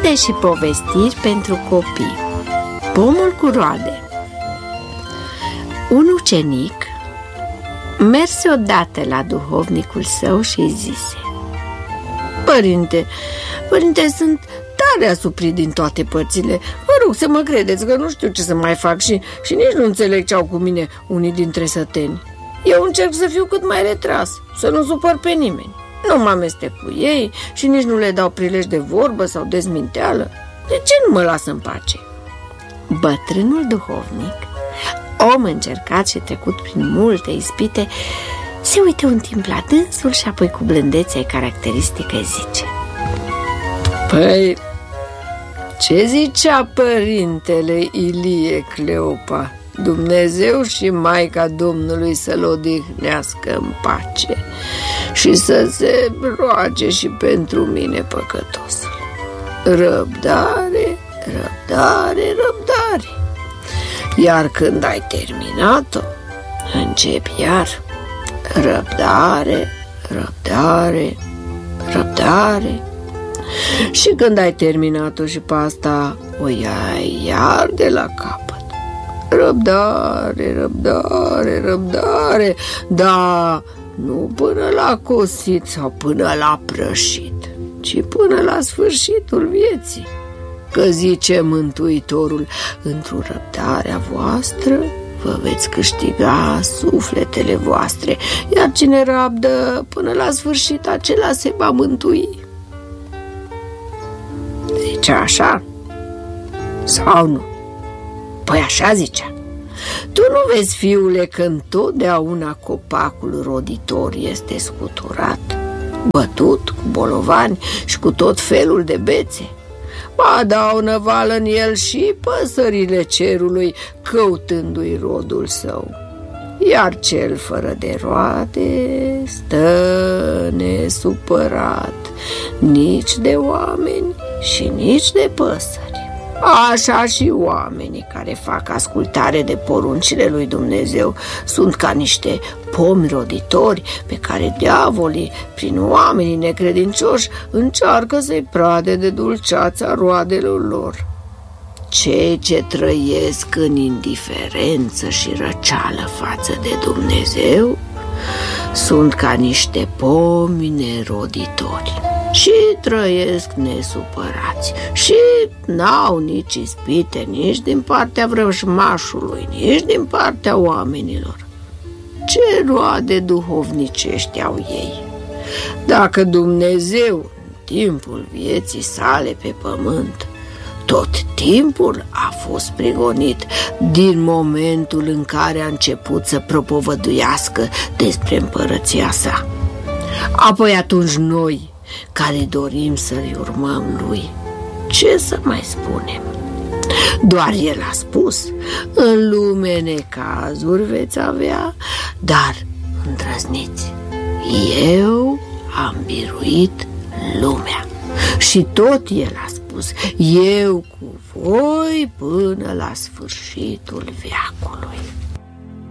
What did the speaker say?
Carte și povestiri pentru copii. Pomul cu roade. Un ucenic merse odată la duhovnicul său și îi zise: Părinte, sunt tare asuprit din toate părțile. Vă rog să mă credeți că nu știu ce să mai fac și nici nu înțeleg ce au cu mine unii dintre săteni. Eu încerc să fiu cât mai retras, să nu supăr pe nimeni. Nu mă amestec cu ei și nici nu le dau prilej de vorbă sau de zminteală. De ce nu mă lasă în pace? Bătrânul duhovnic, om încercat și trecut prin multe ispite, se uită un timp la dânsul și apoi cu blândețea caracteristică zice: Păi, ce zicea părintele Ilie Cleopa? Dumnezeu și Maica Domnului să-l odihnească în pace și să se roage și pentru mine păcătosul. Răbdare, răbdare, răbdare. Iar când ai terminat-o, începi iar. Răbdare, răbdare, răbdare. Și când ai terminat-o și pe asta, o iai iar de la capăt. Răbdare, răbdare, răbdare, dar nu până la cosit sau până la prășit, ci până la sfârșitul vieții. Că zice Mântuitorul: într-o răbdarea voastră vă veți câștiga sufletele voastre, iar cine rabdă până la sfârșit, acela se va mântui. Zice așa sau nu? Păi așa zicea. Tu nu vezi, fiule, că întotdeauna copacul roditor este scuturat, bătut cu bolovani și cu tot felul de bețe? Ba dau năvală în el și păsările cerului, căutându-i rodul său. Iar cel fără de roade stă nesupărat nici de oameni și nici de păsări. Așa și oamenii care fac ascultare de poruncile lui Dumnezeu sunt ca niște pomi roditori pe care diavolii, prin oamenii necredincioși, încearcă să-i prade de dulceața roadelor lor. Cei ce trăiesc în indiferență și răceală față de Dumnezeu sunt ca niște pomi neroditori și trăiesc nesupărați și n-au nici ispite nici din partea vrăjmașului, nici din partea oamenilor. Ce roade duhovnicești au ei? Dacă Dumnezeu, în timpul vieții sale pe pământ, tot timpul a fost prigonit din momentul în care a început să propovăduiască despre împărăția sa. Apoi atunci noi, care dorim să-l urmăm lui, ce să mai spunem? Doar el a spus: în lume necazuri veți avea, dar îndrăzniți, eu am biruit lumea. Și tot el a spus: eu cu voi până la sfârșitul veacului.